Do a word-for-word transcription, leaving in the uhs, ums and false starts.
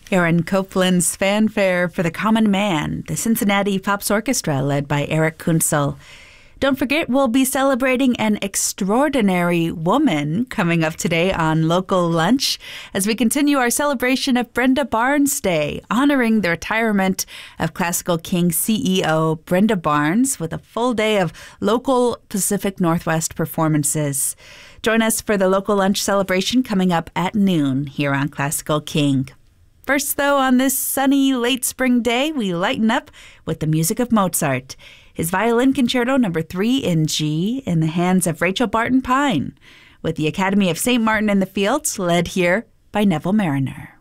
Aaron Copland's Fanfare for the Common Man, the Cincinnati Pops Orchestra led by Eric Kunzel. Don't forget, we'll be celebrating an extraordinary woman coming up today on Local Lunch as we continue our celebration of Brenda Barnes Day, honoring the retirement of Classical King C E O Brenda Barnes with a full day of local Pacific Northwest performances. Join us for the Local Lunch celebration coming up at noon here on Classical King. First, though, on this sunny late spring day, we lighten up with the music of Mozart. His Violin Concerto number three in G in the hands of Rachel Barton Pine, with the Academy of Saint Martin in the Fields led here by Neville Mariner.